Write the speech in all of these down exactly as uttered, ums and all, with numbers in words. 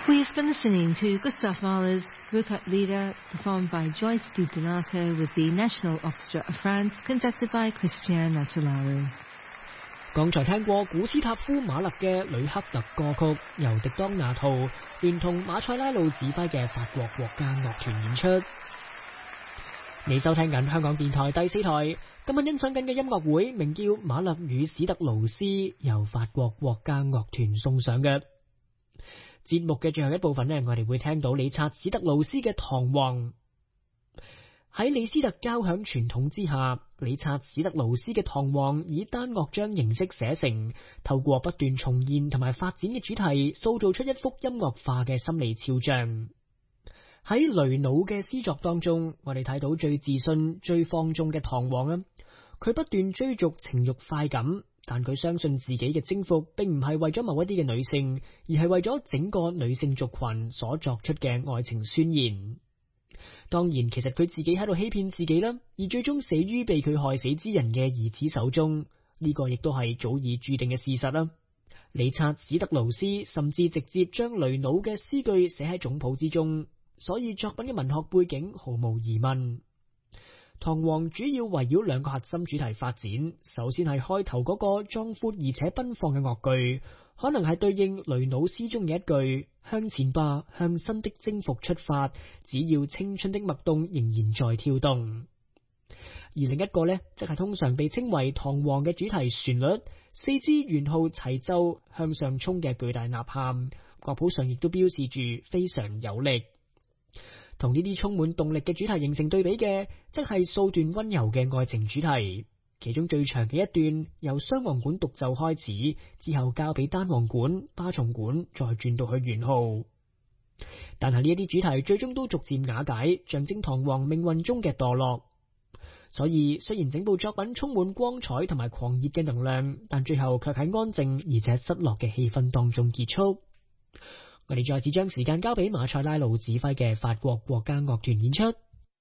We've been listening to Gustav Mahler's Rückert Lieder, performed by Joyce Di Donato with the National Orchestra of France, conducted by Christian Natularu。 剛才聽過古斯塔夫馬勒嘅呂克特歌曲，由迪當拿圖聯同馬塞拉魯指揮嘅法國國家樂團演出。你收聽緊香港電台第四台，今晚欣賞緊嘅音樂會名叫馬勒與史特勞斯，由法國國家樂團送上嘅。節目嘅最後一部分呢，我哋會聽到理察史特勞斯嘅《唐璜》。喺李斯特交響傳統之下，理察史特勞斯嘅《唐璜》以單樂章形式寫成，透過不斷重現同埋發展嘅主題，塑造出一幅音樂化嘅心理肖像。喺雷努嘅詩作當中，我哋睇到最自信、最放縱嘅唐璜啊，佢不斷追逐情慾快感。但佢相信自己嘅征服並唔係為咗某一啲嘅女性，而係為咗整個女性族群所作出嘅愛情宣言。當然，其實佢自己喺度欺騙自己啦，而最終死於被佢害死之人嘅兒子手中，呢個亦都係早已注定嘅事實啦。理察史特勞斯甚至直接將雷努嘅詩句寫喺總譜之中，所以作品嘅文學背景毫無疑問。唐璜主要圍繞兩個核心主題發展，首先係開頭嗰個壯闊而且奔放嘅樂句，可能係對應雷努詩中嘅一句向前吧，向新的征服出發，只要青春的脈動仍然在跳動。而另一個呢，則係通常被稱為唐璜嘅主題旋律，四支圓號齊奏向上衝嘅巨大吶喊，樂譜上亦都標示住非常有力。同呢啲充滿動力嘅主題形成對比嘅，則係數段溫柔嘅愛情主題。其中最長嘅一段由雙簧管獨奏開始，之後交俾單簧管、巴松管，再轉到去圓號。但係呢一啲主題最終都逐漸瓦解，象徵唐璜命運中嘅墮落。所以雖然整部作品充滿光彩同埋狂熱嘅能量，但最後卻喺安靜而且失落嘅氣氛當中結束。我哋再次將時間交俾馬塞拉魯指揮嘅法國國家樂團演出。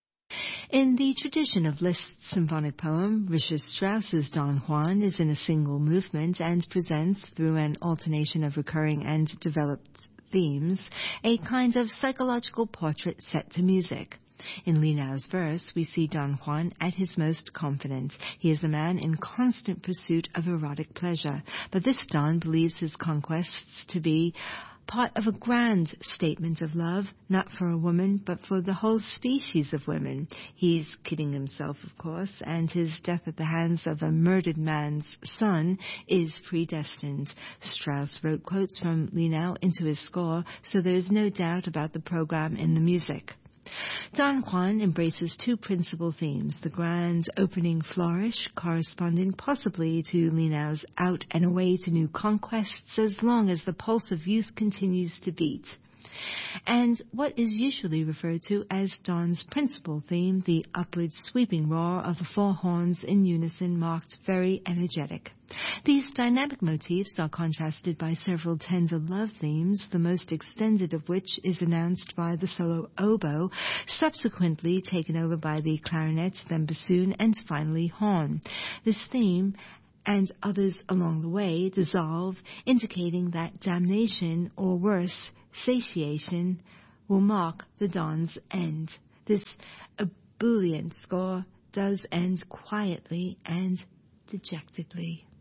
In the tradition of Liszt's symphonic poem, Richard Strauss's Don Juan is in a single movement and presents, through an alternation of recurring and developed themes, a kind of psychological portrait set to music. In Linau's verse, we see Don Juan at his most confident. He is a man in constant pursuit of erotic pleasure, but this Don believes his conquests to be part of a grand statement of love, not for a woman, but for the whole species of women. He's kidding himself, of course, and his death at the hands of a murdered man's son is predestined. Strauss wrote quotes from Linau into his score, so there is no doubt about the program in the music. Don Juan embraces two principal themes, the grand opening flourish, corresponding possibly to Linau's out and away to new conquests as long as the pulse of youth continues to beat, and what is usually referred to as Don's principal theme, the upward sweeping roar of the four horns in unison, marked very energetic. These dynamic motifs are contrasted by several tender love themes, the most extended of which is announced by the solo oboe, subsequently taken over by the clarinet, then bassoon, and finally horn. This theme and others along the way dissolve, indicating that damnation, or worse, satiation, will mark the Don's end. This ebullient score does end quietly and dejectedly.